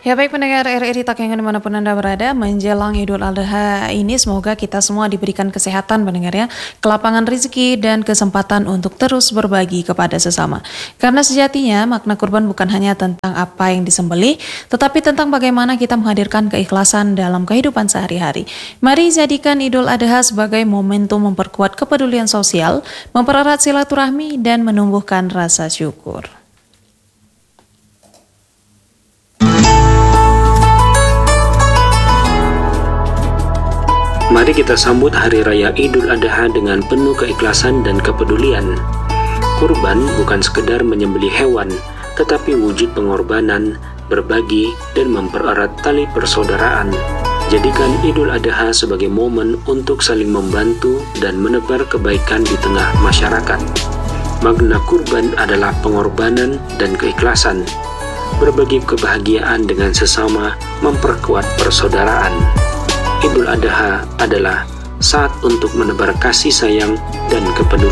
Ya baik pendengar RRI Takengon dimanapun Anda berada, menjelang Idul Adha ini semoga kita semua diberikan kesehatan pendengar ya, kelapangan rezeki dan kesempatan untuk terus berbagi kepada sesama. Karena sejatinya makna kurban bukan hanya tentang apa yang disembelih, tetapi tentang bagaimana kita menghadirkan keikhlasan dalam kehidupan sehari-hari. Mari jadikan Idul Adha sebagai momentum memperkuat kepedulian sosial, mempererat silaturahmi dan menumbuhkan rasa syukur. Mari kita sambut Hari Raya Idul Adha dengan penuh keikhlasan dan kepedulian. Kurban bukan sekedar menyembelih hewan, tetapi wujud pengorbanan, berbagi, dan mempererat tali persaudaraan. Jadikan Idul Adha sebagai momen untuk saling membantu dan menebar kebaikan di tengah masyarakat. Makna kurban adalah pengorbanan dan keikhlasan. Berbagi kebahagiaan dengan sesama, memperkuat persaudaraan. Idul Adha adalah saat untuk menebar kasih sayang dan kepedulian.